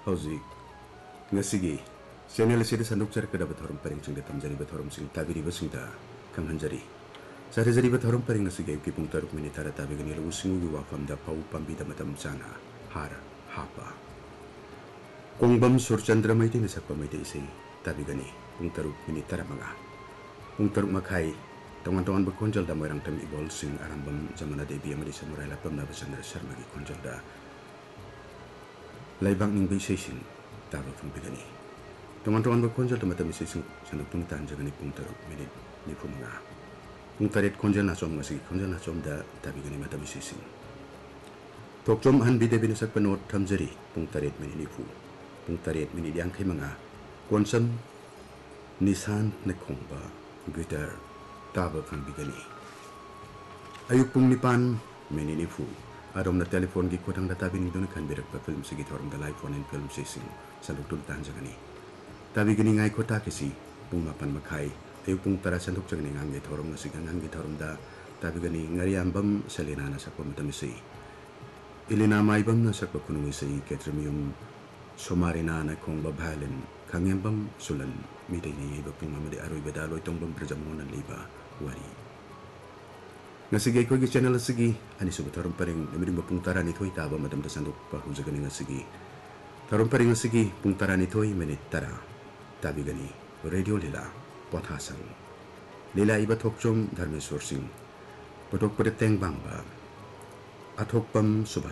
Hauzik ngasigi channel asida sandukjar kada bathorum paring sing tamjari bathorum sing tabiri basingda kanghanjari sare jari bathorum paring ngasigi ki pung taruk minit tara tabi gani lu singu gi wafam da pau pambi da matam jana har hapa kongbam surchandra maiti ni sakpa maiti isi tabi gani pung taruk minit tara manga pung taruk makai tongan-tongan berkonjol da moirang tem ibol sing arambam zamana debi amadi samurai lapam na basandra sharma gi konjol da laibang ning bi sesing taba pung bigani tongan-tongan berkonjol da matam sesing sanuk tung tan jagani pung taruk minit ni pumanga pung taret konjol na som ngasi konjol na som da tabi gani matam sesing tokjom han bide binasak penot tamjari pung taret minit ni pu pung taret minit yang kai manga konsam nisan na kongba gitar taba pung bigani ayuk pung nipan minit ni pu adom na telepon gi kotang da tabi ning dona kan berak pa film sigi thorum da live phone and film sesing saluk tul tan jagani tabi gani ngai kota kisi pung mapan makai ayuk pung tara sanduk jagani ngangi thorum na siga ngangi thorum da tabi gani ngari ambam selena na sakpa matam isi ilina maibam na sakpa kunung isi ketremium somarina na kong babhalin kangembam sulan midai ni iba pung mamadi aroy badaloy tongbam prajamonan liba wari ngasigi ko gi channel sigi ani subat tarum paring namiding pung tara ni toy taba madam da sanduk pa hujagani ngasigi tarum paring ngasigi pung tara ni toy menit tara tabi gani radio lila pothasang lila iba thokjom dharmeswar singh potok pare teng bangba athokpam subha